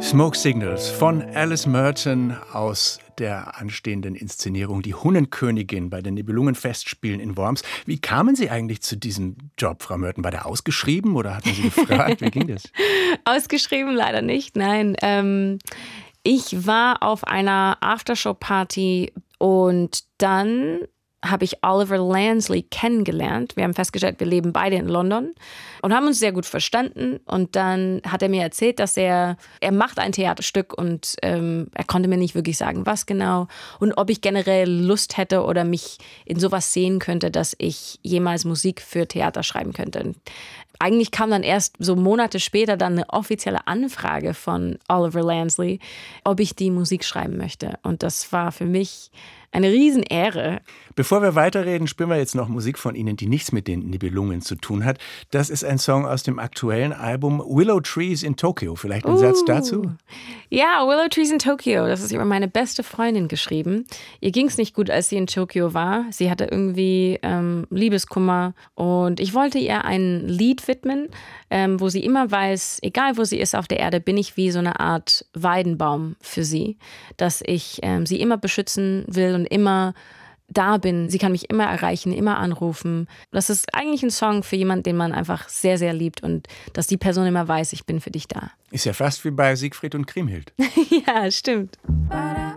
Smoke Signals von Alice Merton aus der anstehenden Inszenierung Die Hunnenkönigin bei den Nibelungenfestspielen in Worms. Wie kamen Sie eigentlich zu diesem Job, Frau Merton? War der ausgeschrieben oder hat man Sie gefragt? Wie ging das? Ausgeschrieben leider nicht, nein. Ich war auf einer Aftershow-Party und dann habe ich Oliver Lansley kennengelernt. Wir haben festgestellt, wir leben beide in London und haben uns sehr gut verstanden. Und dann hat er mir erzählt, dass er macht ein Theaterstück und er konnte mir nicht wirklich sagen, was genau und ob ich generell Lust hätte oder mich in sowas sehen könnte, dass ich jemals Musik für Theater schreiben könnte. Und eigentlich kam dann erst so Monate später dann eine offizielle Anfrage von Oliver Lansley, ob ich die Musik schreiben möchte. Und das war für mich eine Riesenehre. Bevor wir weiterreden, spielen wir jetzt noch Musik von Ihnen, die nichts mit den Nibelungen zu tun hat. Das ist ein Song aus dem aktuellen Album Willow Trees in Tokyo. Vielleicht ein Satz dazu? Ja, Willow Trees in Tokyo. Das ist über meine beste Freundin geschrieben. Ihr ging es nicht gut, als sie in Tokyo war. Sie hatte irgendwie Liebeskummer. Und ich wollte ihr ein Lied widmen, wo sie immer weiß, egal wo sie ist auf der Erde, bin ich wie so eine Art Weidenbaum für sie. Dass ich sie immer beschützen will und immer da bin. Sie kann mich immer erreichen, immer anrufen. Das ist eigentlich ein Song für jemanden, den man einfach sehr, sehr liebt und dass die Person immer weiß, ich bin für dich da. Ist ja fast wie bei Siegfried und Kriemhild. Ja, stimmt.